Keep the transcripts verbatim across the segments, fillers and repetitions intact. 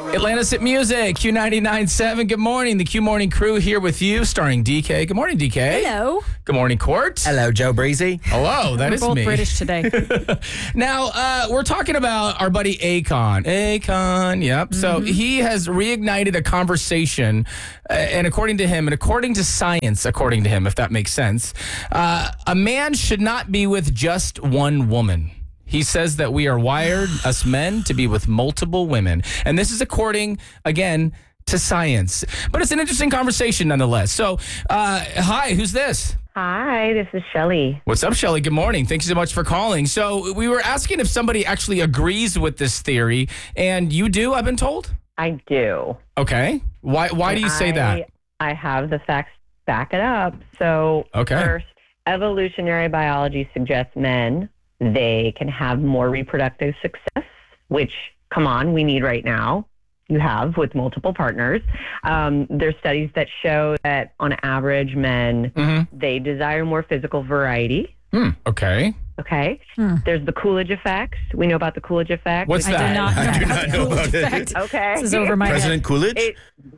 Atlantis Hit Music, Q ninety-nine point seven. Good morning. The Q Morning Crew here with you, starring D K. Good morning, D K. Hello. Good morning, Court. Hello, Joe Breezy. Hello, that We're is both me. British today. Now, uh, we're talking about our buddy Akon. Akon, yep. Mm-hmm. So he has reignited a conversation, uh, and according to him, and according to science, according to him, if that makes sense, uh, a man should not be with just one woman. He says that we are wired, us men, to be with multiple women. And this is according, again, to science. But it's an interesting conversation nonetheless. So, uh, hi, who's this? Hi, this is Shelly. What's up, Shelly? Good morning. Thank you so much for calling. So we were asking if somebody actually agrees with this theory. And you do, I've been told? I do. Okay. Why Why do you say I, that? I have the facts back it up. So Okay. first, evolutionary biology suggests men, they can have more reproductive success, which, come on, we need right now. You have with multiple partners. Um, there's studies that show that on average, men, Mm-hmm. they desire more physical variety. Hmm. Okay. Okay. Hmm. There's the Coolidge effect. We know about the Coolidge effect. What's I that? did not know. I do not know about it. Fact. Okay. This is over my President head. Coolidge? It,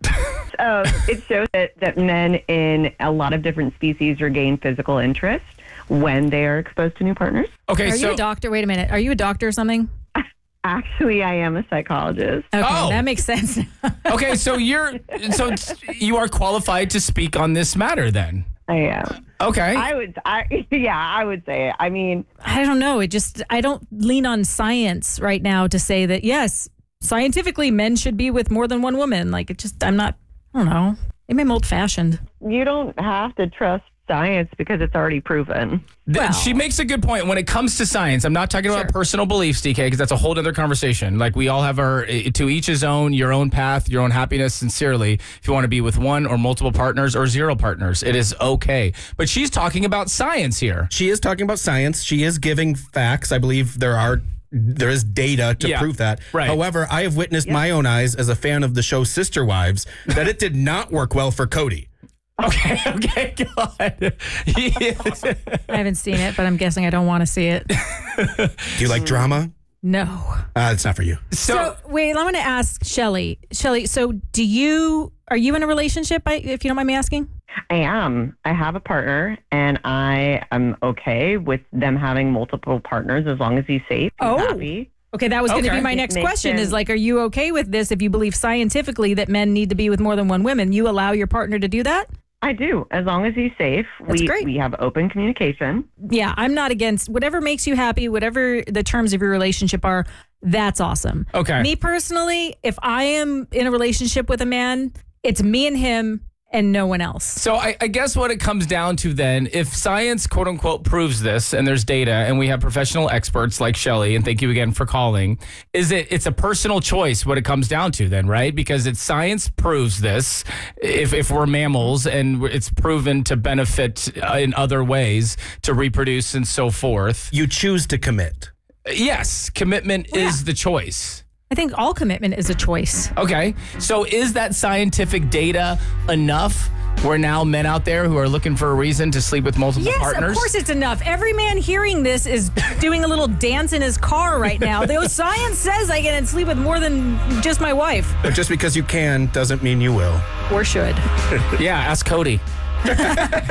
uh, it shows that, that men in a lot of different species regain physical interest when they are exposed to new partners. Okay, Are so you a doctor? Wait a minute. Are you a doctor or something? Actually, I am a psychologist. Okay, Oh. that makes sense. okay, so you're so you are qualified to speak on this matter then. I am. Okay. I would. I yeah. I would say it. I mean, I don't know. It just, I don't lean on science right now to say that, yes, scientifically, men should be with more than one woman. Like, it just, I'm not, I don't know. Maybe I'm old fashioned. you don't have to trust science because it's already proven. Th- Well- she makes a good point when it comes to science. I'm not talking about Sure. personal beliefs, D K, because that's a whole other conversation. Like, we all have our, eh, to each his own, your own path, your own happiness, sincerely. If you want to be with one or multiple partners or zero partners, it is okay. But she's talking about science here. She is talking about science. She is giving facts. I believe there are there is data to Yeah, prove that. right. However, I have witnessed my own eyes as a fan of the show Sister Wives that it did not work well for Cody. Okay, okay, God. Yes. I haven't seen it, but I'm guessing I don't want to see it. Do you like drama? No. Uh, it's not for you. So, So, wait, I'm going to ask Shelly. Shelly, so do you, are you in a relationship, I- if you don't mind me asking? I am. I have a partner, and I am okay with them having multiple partners as long as he's safe and Oh. happy. Okay, that was going to Okay. be my It next makes question sense. is like, are you okay with this if you believe scientifically that men need to be with more than one woman? You allow your partner to do that? I do, as long as he's safe. That's we great. we have open communication. Yeah, I'm not against whatever makes you happy, whatever the terms of your relationship are. That's awesome. okay. Me personally, if I am in a relationship with a man, it's me and him and no one else. So I, I guess what it comes down to then, if science quote unquote proves this and there's data and we have professional experts like Shelly, and thank you again for calling, is it it's a personal choice what it comes down to then, right? Because it's science proves this if, if we're mammals and it's proven to benefit uh, in other ways to reproduce and so forth. You choose to commit. Yes, commitment Well, is the choice. I think all commitment is a choice. Okay, so is that scientific data enough where now men out there who are looking for a reason to sleep with multiple Yes, partners? of course it's enough. Every man hearing this is doing a little dance in his car right now. The science says I can sleep with more than just my wife. But just because you can doesn't mean you will. Or should. Yeah, ask Cody.